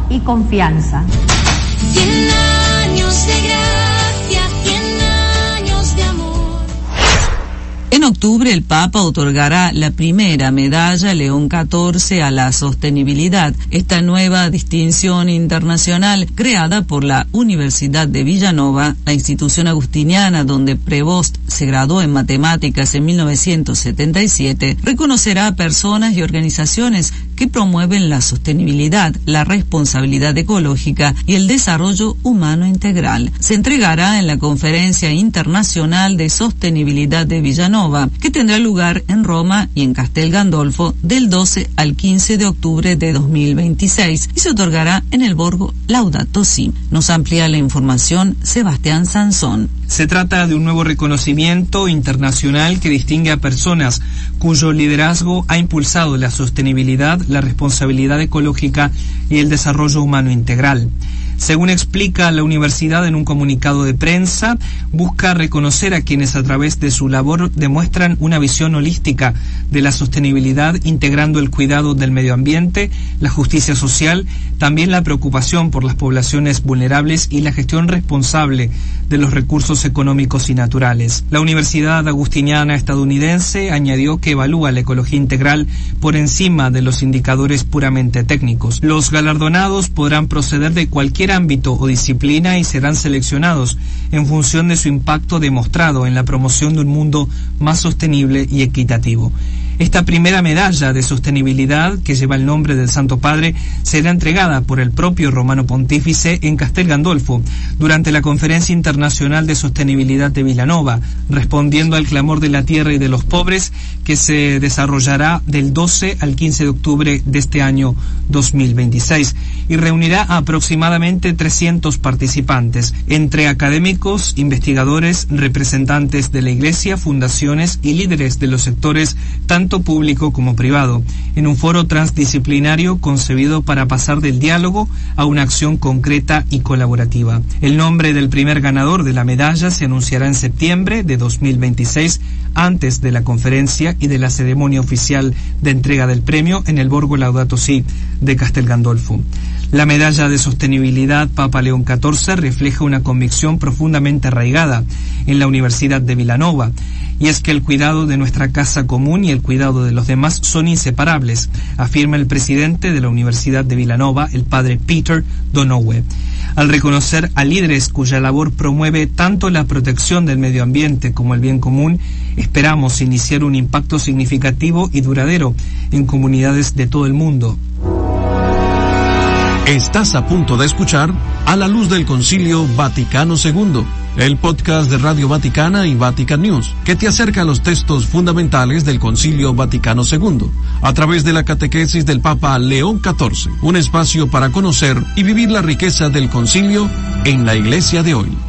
y confianza. 100 años de gracia, 100 años de amor. En octubre el Papa otorgará la primera medalla León XIV a la sostenibilidad. Esta nueva distinción internacional, creada por la Universidad de Villanova, la institución agustiniana donde Prevost se graduó en matemáticas en 1977, reconocerá a personas y organizaciones que promueven la sostenibilidad, la responsabilidad ecológica y el desarrollo humano integral. Se entregará en la Conferencia Internacional de Sostenibilidad de Villanova, que tendrá lugar en Roma y en Castel Gandolfo del 12 al 15 de octubre de 2026 y se otorgará en el Borgo Laudato Si. Nos amplía la información Sebastián Sansón. Se trata de un nuevo reconocimiento internacional que distingue a personas cuyo liderazgo ha impulsado la sostenibilidad, la responsabilidad ecológica y el desarrollo humano integral. Según explica la universidad en un comunicado de prensa, busca reconocer a quienes a través de su labor demuestran una visión holística de la sostenibilidad, integrando el cuidado del medio ambiente, la justicia social, también la preocupación por las poblaciones vulnerables y la gestión responsable de los recursos económicos y naturales. La Universidad Agustiniana estadounidense añadió que evalúa la ecología integral por encima de los indicadores puramente técnicos. Los galardonados podrán proceder de cualquier ámbito o disciplina y serán seleccionados en función de su impacto demostrado en la promoción de un mundo más sostenible y equitativo. Esta primera medalla de sostenibilidad, que lleva el nombre del Santo Padre, será entregada por el propio Romano Pontífice en Castel Gandolfo durante la Conferencia Internacional de Sostenibilidad de Villanova, respondiendo al clamor de la tierra y de los pobres, que se desarrollará del 12 al 15 de octubre de este año 2026 y reunirá a aproximadamente 300 participantes, entre académicos, investigadores, representantes de la Iglesia, fundaciones y líderes de los sectores tanto público como privado, en un foro transdisciplinario concebido para pasar del diálogo a una acción concreta y colaborativa. El nombre del primer ganador de la medalla se anunciará en septiembre de 2026, antes de la conferencia y de la ceremonia oficial de entrega del premio en el Borgo Laudato Si de Castel Gandolfo. La medalla de sostenibilidad Papa León XIV refleja una convicción profundamente arraigada en la Universidad de Villanova, y es que el cuidado de nuestra casa común y el cuidado de los demás son inseparables, afirma el presidente de la Universidad de Villanova, el padre Peter Donohue. Al reconocer a líderes cuya labor promueve tanto la protección del medio ambiente como el bien común, esperamos iniciar un impacto significativo y duradero en comunidades de todo el mundo. Estás a punto de escuchar A la Luz del Concilio Vaticano II, el podcast de Radio Vaticana y Vatican News, que te acerca a los textos fundamentales del Concilio Vaticano II, a través de la catequesis del Papa León XIV, un espacio para conocer y vivir la riqueza del concilio en la Iglesia de hoy.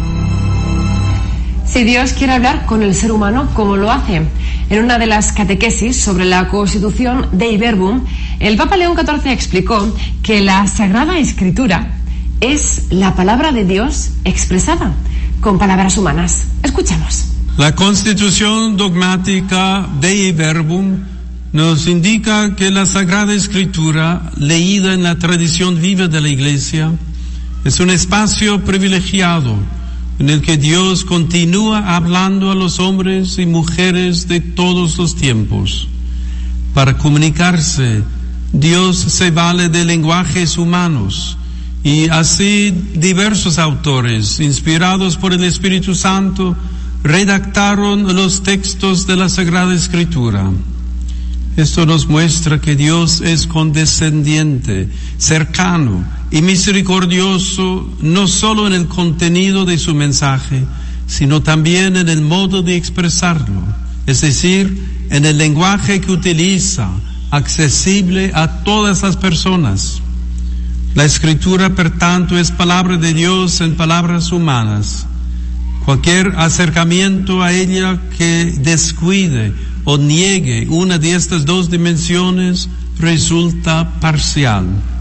Si Dios quiere hablar con el ser humano, ¿cómo lo hace? En una de las catequesis sobre la Constitución Dei Verbum, el Papa León XIV explicó que la Sagrada Escritura es la palabra de Dios expresada con palabras humanas. Escuchemos. La Constitución dogmática Dei Verbum nos indica que la Sagrada Escritura, leída en la tradición viva de la Iglesia, es un espacio privilegiado en el que Dios continúa hablando a los hombres y mujeres de todos los tiempos. Para comunicarse, Dios se vale de lenguajes humanos, y así diversos autores, inspirados por el Espíritu Santo, redactaron los textos de la Sagrada Escritura. Esto nos muestra que Dios es condescendiente, cercano y misericordioso, no solo en el contenido de su mensaje, sino también en el modo de expresarlo, es decir, en el lenguaje que utiliza, accesible a todas las personas. La Escritura, por tanto, es palabra de Dios en palabras humanas. Cualquier acercamiento a ella que descuide o niegue una de estas dos dimensiones resulta parcial.